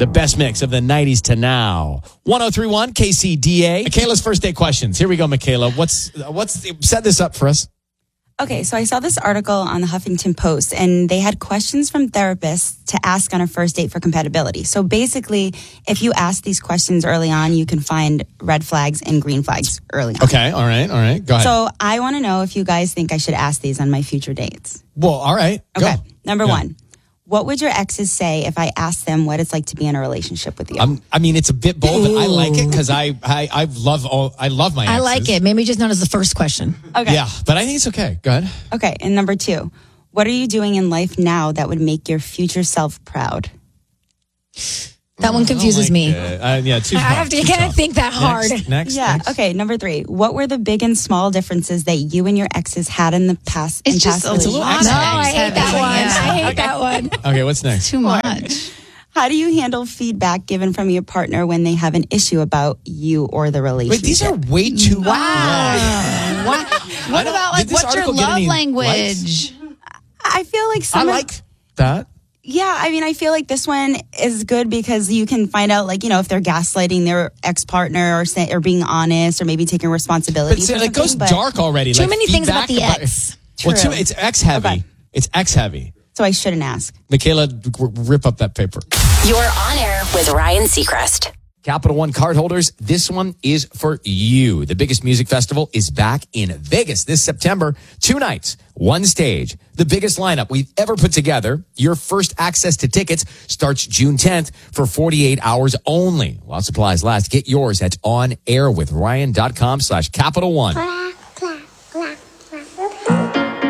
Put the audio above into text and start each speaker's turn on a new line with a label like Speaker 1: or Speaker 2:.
Speaker 1: The best mix of the 90s to now. 1031 KCDA. Michaela's first date questions. Here we go, Michaela. What's set this up for us?
Speaker 2: Okay, so I saw this article on the Huffington Post, and they had questions from therapists to ask on a first date for compatibility. So basically, if you ask these questions early on, you can find red flags and green flags early on.
Speaker 1: Okay, all right. Go ahead.
Speaker 2: So I want to know if you guys think I should ask these on my future dates.
Speaker 1: Well, all right.
Speaker 2: Okay,
Speaker 1: Go.
Speaker 2: number one. What would your exes say if I asked them what it's like to be in a relationship with you?
Speaker 1: I mean, it's a bit bold, but I like it because I love my exes.
Speaker 3: I like it. Maybe just not as the first question.
Speaker 2: Okay.
Speaker 1: Yeah, but I think it's okay. Go ahead.
Speaker 2: Okay, and number two. What are you doing in life now that would make your future self proud?
Speaker 3: That one confuses me.
Speaker 1: Yeah, too
Speaker 3: I have to kind of think that hard.
Speaker 1: Next.
Speaker 2: Yeah. Okay. Number three. What were the big and small differences that you and your exes had in the past?
Speaker 4: It's just a little
Speaker 3: No, I hate that one. I hate that one.
Speaker 1: Okay, what's next?
Speaker 4: Too much.
Speaker 2: How do you handle feedback given from your partner when they have an issue about you or the relationship?
Speaker 1: Wait, these are way too
Speaker 4: Wow. What about
Speaker 1: did this
Speaker 4: what's your
Speaker 1: article get
Speaker 4: love
Speaker 1: any
Speaker 4: language?
Speaker 2: I feel like
Speaker 1: I
Speaker 2: some.
Speaker 1: like that.
Speaker 2: Yeah, I mean, I feel like this one is good because you can find out, like, if they're gaslighting their ex-partner or being honest or maybe taking responsibility.
Speaker 1: But it goes dark already.
Speaker 3: Too many things about the ex.
Speaker 2: True.
Speaker 1: Well, it's X heavy.
Speaker 2: Okay.
Speaker 1: It's X heavy.
Speaker 2: So I shouldn't ask.
Speaker 1: Michaela, rip up that paper.
Speaker 5: You're on air with Ryan Seacrest.
Speaker 1: Capital One card holders, this one is for you. The biggest music festival is back in Vegas this September. 2 nights, 1 stage, the biggest lineup we've ever put together. Your first access to tickets starts June 10th for 48 hours only. While supplies last, get yours at onairwithryan.com/Capital One.